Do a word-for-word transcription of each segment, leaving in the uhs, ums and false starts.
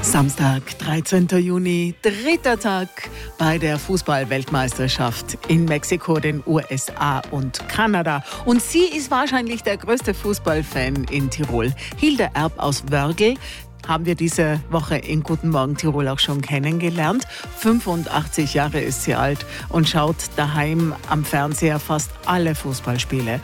Samstag, dreizehnten Juni, dritter Tag bei der Fußball-Weltmeisterschaft in Mexiko, den U S A und Kanada. Und sie ist wahrscheinlich der größte Fußballfan in Tirol. Hilda Erb aus Wörgl haben wir diese Woche in Guten Morgen Tirol auch schon kennengelernt. fünfundachtzig Jahre ist sie alt und schaut daheim am Fernseher fast alle Fußballspiele.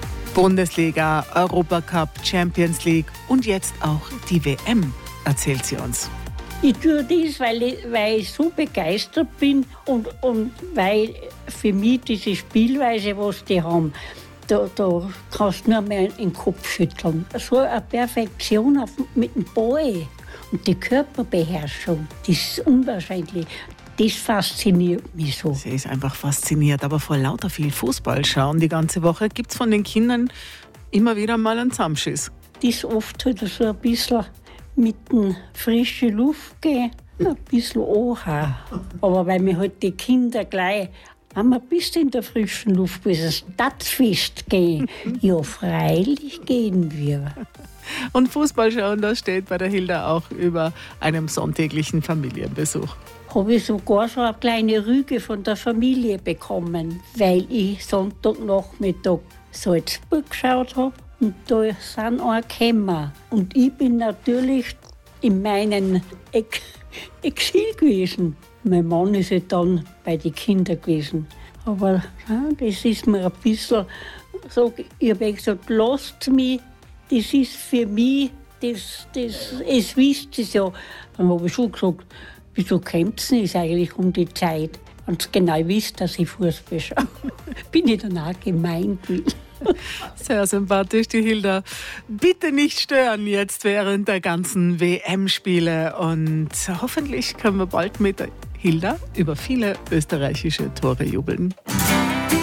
Bundesliga, Europacup, Champions League und jetzt auch die W M, erzählt sie uns. Ich tue das, weil ich, weil ich so begeistert bin und, und weil für mich diese Spielweise, was die haben, da, da kannst du nur mehr den Kopf schütteln. So eine Perfektion auf, mit dem Ball und die Körperbeherrschung, das ist unwahrscheinlich. Das fasziniert mich so. Sie ist einfach fasziniert, aber vor lauter viel Fußball schauen die ganze Woche gibt es von den Kindern immer wieder mal einen Zusammenschiss. Das oft halt so ein bisschen mit der frischen Luft gehen, ein bisschen anhauen. Aber weil mir halt die Kinder gleich, wenn wir bis in der frischen Luft bis ins Stadtfest gehen, ja freilich gehen wir. Und Fußball schauen, das steht bei der Hilda auch über einem sonntäglichen Familienbesuch. Habe ich sogar so eine kleine Rüge von der Familie bekommen, weil ich Sonntagnachmittag Salzburg geschaut habe und da sind auch gekommen. Und ich bin natürlich in meinem Ex- Exil gewesen. Mein Mann ist ja dann bei den Kindern gewesen. Aber ja, das ist mir ein bisschen so, ich habe gesagt, lasst mich, das ist für mich, das, das, es wisst es ja. Dann habe ich schon gesagt, wieso kämpft es eigentlich um die Zeit? Wenn ihr genau wisst, dass ich Fußball schaue. Bin ich dann auch gemein gewesen. Sehr sympathisch, die Hilda. Bitte nicht stören jetzt während der ganzen W M-Spiele. Und hoffentlich können wir bald mit der Hilda über viele österreichische Tore jubeln.